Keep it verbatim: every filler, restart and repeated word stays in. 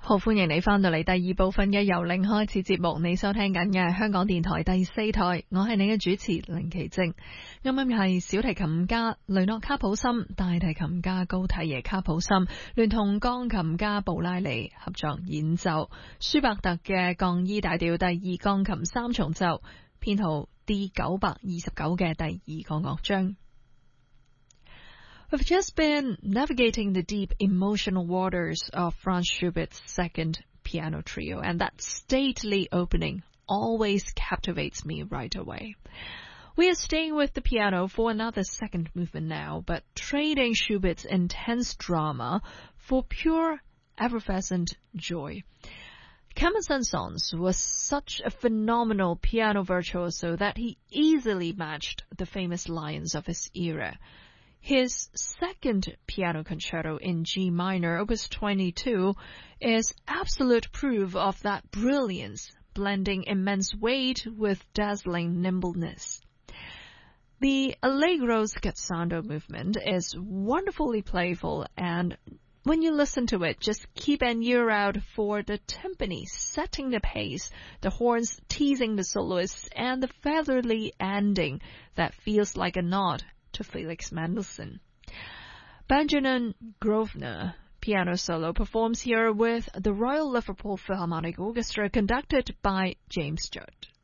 好，歡迎你返到嚟第二部分嘅由零開始節目，你收聽緊嘅係香港電台第四台，我係你嘅主持林奇正。啱啱係小提琴家雷諾卡普森、大提琴家高提耶卡普森聯同鋼琴家布拉利合作演奏舒伯特嘅降 E 大調第二鋼琴三重奏，編號 D 九百二十九嘅第二個樂章。We've just been navigating the deep emotional waters of Franz Schubert's second piano trio, and that stately opening always captivates me right away. We are staying with the piano for another second movement now, but trading Schubert's intense drama for pure effervescent joy. Camille Saint-Saëns was such a phenomenal piano virtuoso that he easily matched the famous lions of his era.His second piano concerto in G minor, Opus twenty-two, is absolute proof of that brilliance, blending immense weight with dazzling nimbleness. The Allegro scherzo movement is wonderfully playful, and when you listen to it, just keep an ear out for the timpani setting the pace, the horns teasing the soloists, and the featherly ending that feels like a nod.To Felix Mendelssohn. Benjamin Grosvenor piano solo performs here with the Royal Liverpool Philharmonic Orchestra conducted by James Judd.